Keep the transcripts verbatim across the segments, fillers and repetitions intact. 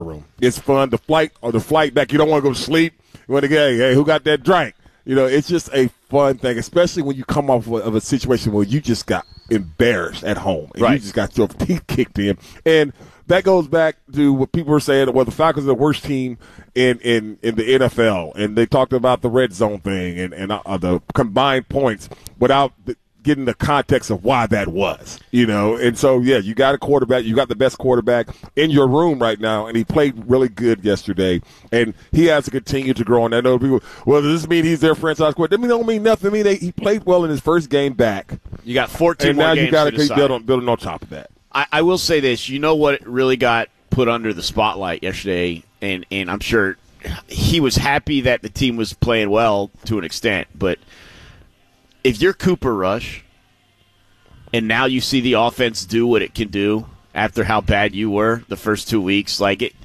room. It's fun. The flight or the flight back, you don't want to go to sleep. You want to get, hey, who got that drink? You know, it's just a fun thing, especially when you come off of a situation where you just got embarrassed at home and right. you just got your teeth kicked in. And that goes back to what people were saying, well, the Falcons are the worst team in, in, in the N F L. And they talked about the red zone thing and, and uh, the combined points without the, getting the context of why that was, you know. And so, yeah, you got a quarterback. You got the best quarterback in your room right now, and he played really good yesterday. And he has to continue to grow. And I know people, well, does this mean he's their franchise quarterback? That don't mean nothing. I mean, they, he played well in his first game back. You got fourteen and more now games you got to to keep decide. building, building on top of that. I, I will say this. You know what really got put under the spotlight yesterday, and, and I'm sure he was happy that the team was playing well to an extent, but if you're Cooper Rush – and now you see the offense do what it can do after how bad you were the first two weeks. Like it,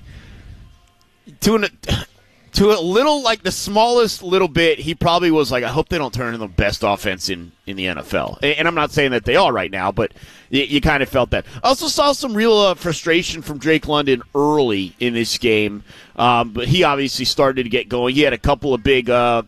to an, to a little, like the smallest little bit, he probably was like, I hope they don't turn into the best offense in, in the N F L. And I'm not saying that they are right now, but you, you kind of felt that. I also saw some real uh, frustration from Drake London early in this game, um, but he obviously started to get going. He had a couple of big, uh,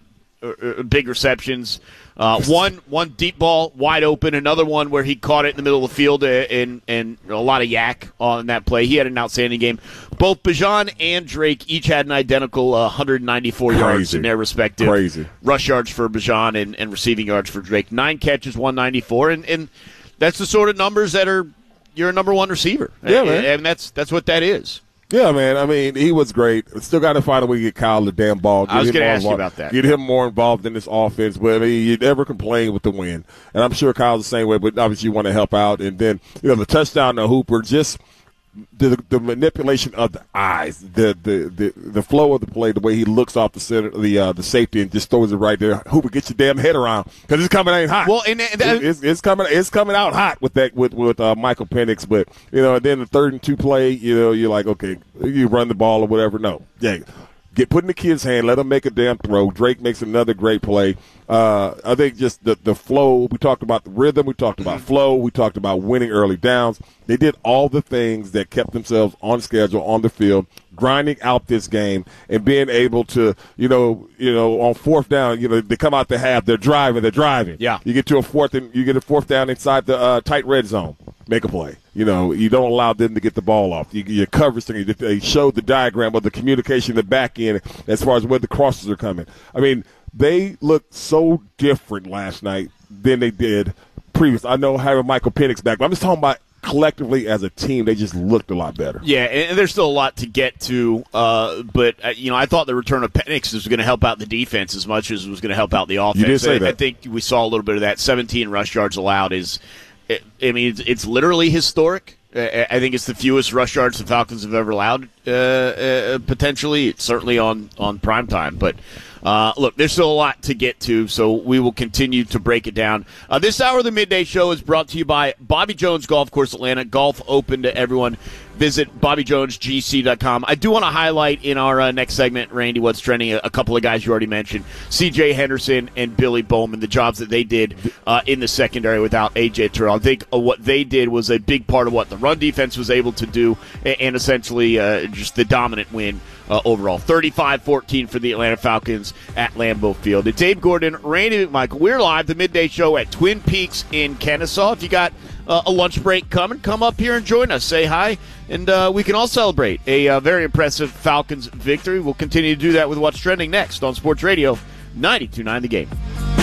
big receptions. Uh, one one deep ball wide open, another one where he caught it in the middle of the field, and and a lot of yak on that play. He had an outstanding game. Both Bijan and Drake each had an identical uh, one hundred ninety-four Crazy. yards in their respective Crazy. rush yards for Bijan and, and receiving yards for Drake. Nine catches, one ninety-four, and, and that's the sort of numbers that are you're a number one receiver. Yeah, man. And, and that's that's what that is. Yeah, man. I mean, he was great. Still got to find a way to get Kyle the damn ball. Get I was him going to more ask you involved, about that. Get him more involved in this offense. But, I mean, you never complain with the win. And I'm sure Kyle's the same way, but obviously you want to help out. And then, you know, the touchdown to Hooper, just the the manipulation of the eyes, the the the, the flow of the play, the way he looks off the center, the uh, the safety, and just throws it right there. Hooper, get your damn head around because it's coming out hot. Well, and, and it, it's, it's coming it's coming out hot with that with with uh, Michael Penix. But you know, and then the third and two play, you know, you're like, okay, you run the ball or whatever. No, yeah. Get put in the kid's hand, let him make a damn throw. Drake makes another great play. Uh, I think just the, the flow, we talked about the rhythm, we talked about flow, we talked about winning early downs. They did all the things that kept themselves on schedule, on the field, grinding out this game and being able to, you know, you know, on fourth down, you know, they come out the half, they're driving, they're driving. Yeah. You get to a fourth and you get a fourth down inside the uh, tight red zone. Make a play. You know, you don't allow them to get the ball off. You, your coverage thing, they showed the diagram of the communication in the back end as far as where the crosses are coming. I mean, they looked so different last night than they did previous. I know having Michael Penix back, but I'm just talking about collectively as a team, they just looked a lot better. Yeah, and there's still a lot to get to, uh, but, uh, you know, I thought the return of Penix was going to help out the defense as much as it was going to help out the offense. You did say I, that. I think we saw a little bit of that. seventeen rush yards allowed is – I mean, it's, it's literally historic. I think it's the fewest rush yards the Falcons have ever allowed, uh, uh, potentially. It's certainly on, on prime time. But, uh, look, there's still a lot to get to, so we will continue to break it down. Uh, this hour of the Midday Show is brought to you by Bobby Jones Golf Course Atlanta. Golf open to everyone. Visit Bobby Jones G C dot com. I do want to highlight in our uh, next segment, Randy, what's trending, a, a couple of guys you already mentioned, C J Henderson and Billy Bowman, the jobs that they did uh, in the secondary without A J Terrell. I think uh, what they did was a big part of what the run defense was able to do, and, and essentially uh, just the dominant win uh, overall. thirty-five fourteen for the Atlanta Falcons at Lambeau Field. It's Abe Gordon, Randy McMichael. We're live, the Midday Show at Twin Peaks in Kennesaw. If you got uh, a lunch break coming, come up here and join us. Say hi. And uh, we can all celebrate a uh, very impressive Falcons victory. We'll continue to do that with what's trending next on Sports Radio ninety-two point nine The Game.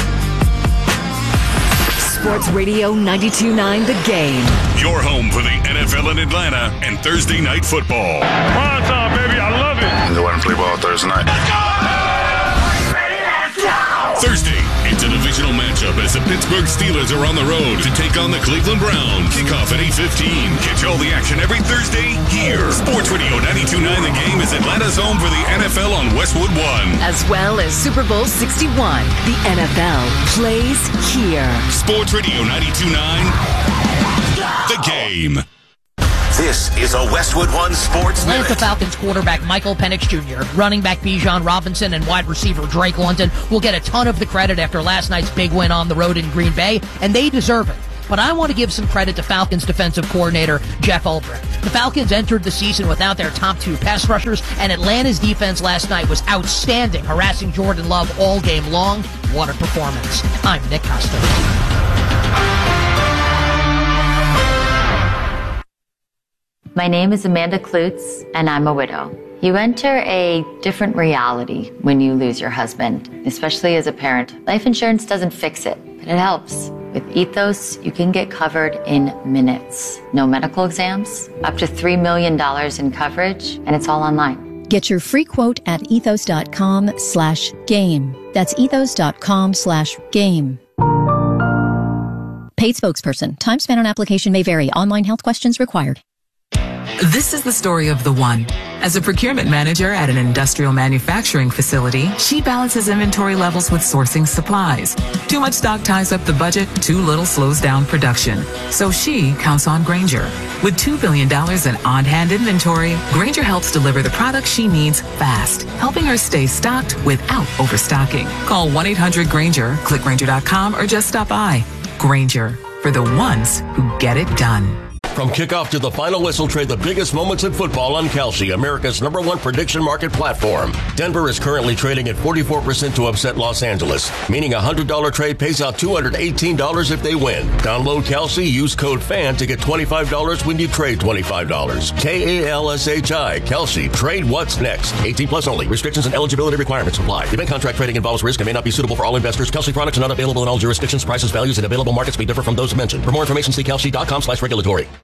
Sports Radio ninety-two point nine The Game. Your home for the N F L in Atlanta and Thursday Night Football. Prime time, baby. I love it. They want to play ball Thursday night. Let's go! Let's go! Thursday, it's a divisional matchup as the Pittsburgh Steelers are on the road to take on the Cleveland Browns. Kickoff at eight fifteen. Catch all the action every Thursday here. Sports Radio ninety-two point nine The Game is Atlanta's home for the N F L on Westwood One. As well as Super Bowl sixty-one. The N F L plays here. Sports Radio ninety-two point nine The Game. This is a Westwood One Sports Minute. Atlanta Falcons quarterback Michael Penix Junior, running back Bijan Robinson, and wide receiver Drake London will get a ton of the credit after last night's big win on the road in Green Bay, and they deserve it. but I want to give some credit to Falcons defensive coordinator Jeff Ulbrich. The Falcons entered the season without their top two pass rushers, and Atlanta's defense last night was outstanding, harassing Jordan Love all game long. What a performance. I'm Nick Costa. My name is Amanda Klutz, and I'm a widow. You enter a different reality when you lose your husband, especially as a parent. Life insurance doesn't fix it, but it helps. With Ethos, you can get covered in minutes. No medical exams, up to three million dollars in coverage, and it's all online. Get your free quote at ethos.com slash game. That's ethos.com slash game. Paid spokesperson. Time spent on application may vary. Online health questions required. This is the story of the one. As a procurement manager at an industrial manufacturing facility, she balances inventory levels with sourcing supplies. Too much stock ties up the budget, too little slows down production. So she counts on Grainger. With two billion dollars in on-hand inventory, Grainger helps deliver the products she needs fast, helping her stay stocked without overstocking. Call one eight hundred Grainger, click Grainger dot com, or just stop by. Grainger, for the ones who get it done. From kickoff to the final whistle, trade the biggest moments in football on Kalshi, America's number one prediction market platform. Denver is currently trading at forty-four percent to upset Los Angeles, meaning a one hundred dollars trade pays out two hundred eighteen dollars if they win. Download Kalshi, use code FAN to get twenty-five dollars when you trade twenty-five dollars. K A L S H I, Kalshi. Trade what's next. eighteen plus only. Restrictions and eligibility requirements apply. Event contract trading involves risk and may not be suitable for all investors. Kalshi products are not available in all jurisdictions. Prices, values, and available markets may differ from those mentioned. For more information, see Kalshi dot com slash regulatory.